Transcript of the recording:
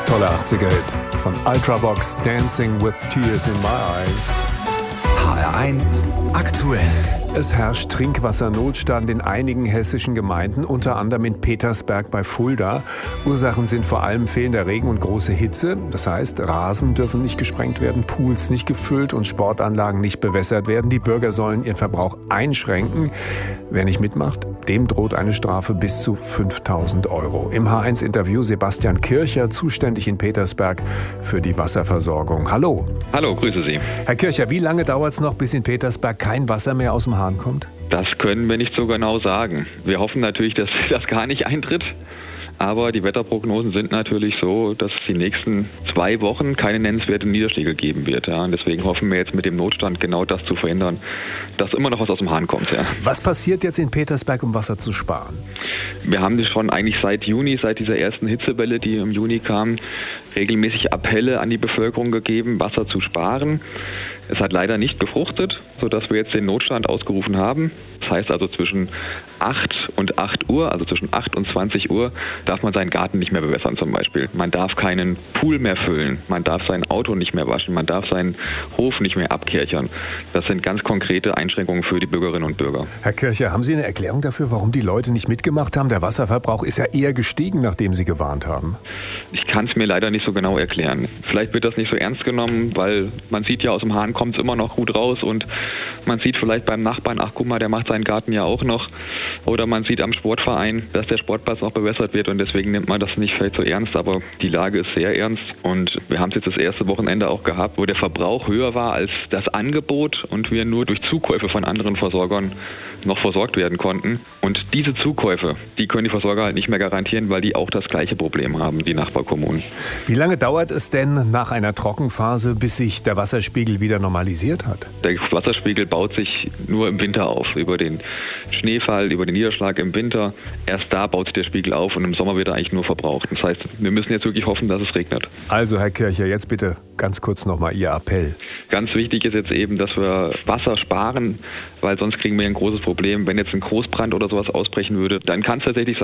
Toller 80er-Hit von Ultravox, Dancing with Tears in My Eyes. HR1 aktuell. Es herrscht Trinkwassernotstand in einigen hessischen Gemeinden, unter anderem in Petersberg bei Fulda. Ursachen sind vor allem fehlender Regen und große Hitze. Das heißt, Rasen dürfen nicht gesprengt werden, Pools nicht gefüllt und Sportanlagen nicht bewässert werden. Die Bürger sollen ihren Verbrauch einschränken. Wer nicht mitmacht, dem droht eine Strafe bis zu 5.000 €. Im H1-Interview Sebastian Kircher, zuständig in Petersberg für die Wasserversorgung. Hallo. Hallo, grüße Sie. Herr Kircher, wie lange dauert es noch, bis in Petersberg kein Wasser mehr aus dem Hahn kommt? Das können wir nicht so genau sagen. Wir hoffen natürlich, dass das gar nicht eintritt. Aber die Wetterprognosen sind natürlich so, dass es die nächsten 2 Wochen keine nennenswerten Niederschläge geben wird. Ja. Und deswegen hoffen wir jetzt mit dem Notstand genau das zu verhindern, dass immer noch was aus dem Hahn kommt. Ja. Was passiert jetzt in Petersberg, um Wasser zu sparen? Wir haben schon eigentlich seit Juni, seit dieser ersten Hitzewelle, die im Juni kam, regelmäßig Appelle an die Bevölkerung gegeben, Wasser zu sparen. Es hat leider nicht gefruchtet, sodass wir jetzt den Notstand ausgerufen haben. Das heißt also zwischen 8 und 8 Uhr, also zwischen 8 und 20 Uhr, darf man seinen Garten nicht mehr bewässern zum Beispiel. Man darf keinen Pool mehr füllen, man darf sein Auto nicht mehr waschen, man darf seinen Hof nicht mehr abkärchern. Das sind ganz konkrete Einschränkungen für die Bürgerinnen und Bürger. Herr Kircher, haben Sie eine Erklärung dafür, warum die Leute nicht mitgemacht haben? Der Wasserverbrauch ist ja eher gestiegen, nachdem Sie gewarnt haben. Ich kann es mir leider nicht so genau erklären. Vielleicht wird das nicht so ernst genommen, weil man sieht ja, aus dem Hahn kommt es immer noch gut raus und man sieht vielleicht beim Nachbarn, ach guck mal, der macht seinen Garten ja auch noch. Oder man sieht am Sportverein, dass der Sportplatz noch bewässert wird und deswegen nimmt man das nicht vielleicht so ernst. Aber die Lage ist sehr ernst und wir haben es jetzt das erste Wochenende auch gehabt, wo der Verbrauch höher war als das Angebot und wir nur durch Zukäufe von anderen Versorgern noch versorgt werden konnten. Und diese Zukäufe, die können die Versorger halt nicht mehr garantieren, weil die auch das gleiche Problem haben, die Nachbarkommunen. Wie lange dauert es denn nach einer Trockenphase, bis sich der Wasserspiegel wieder normalisiert hat? Der Wasserspiegel baut sich nur im Winter auf, über den Schneefall, über den Niederschlag im Winter. Erst da baut sich der Spiegel auf und im Sommer wird er eigentlich nur verbraucht. Das heißt, wir müssen jetzt wirklich hoffen, dass es regnet. Also Herr Kircher, jetzt bitte ganz kurz nochmal Ihr Appell. Ganz wichtig ist jetzt eben, dass wir Wasser sparen, weil sonst kriegen wir ein großes Problem. Wenn jetzt ein Großbrand oder sowas ausbrechen würde, dann kann es tatsächlich sein,